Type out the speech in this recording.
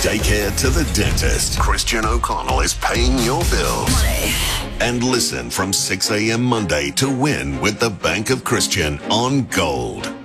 daycare to the dentist, Christian O'Connell is paying your bills. And listen from 6 a.m. Monday to win with the Bank of Christian on Gold.